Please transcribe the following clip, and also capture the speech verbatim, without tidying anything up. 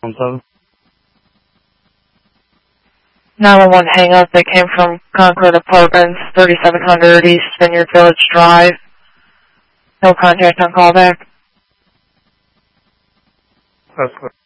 one seven. nine one one hang up. They came from Concord Apartments, thirty-seven hundred East Vineyard Village Drive. No contact on callback. That's correct.